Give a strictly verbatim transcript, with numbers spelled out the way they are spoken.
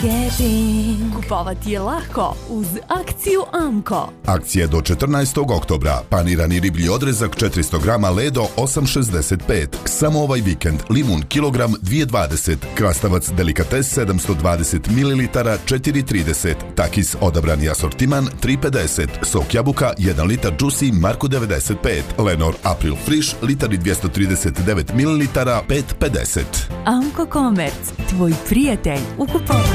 Kupovati je lako uz akciju Amko. Akcija do četrnaestog oktobra. Panirani riblji odrezak četiristo grama Ledo osam šezdeset pet. Samo ovaj vikend. Limun kilogram dvije dvadeset. Krastavac delikates sedamsto dvadeset mililitara četiri trideset. Takis odabrani asortiman tri pedeset. Sok jabuka jedan litar Juicy Marko devedeset pet. Lenor April Friš litar i dvjesto trideset devet mililitara pet pedeset. Amko Komerc, tvoj prijatelj u kupovanju.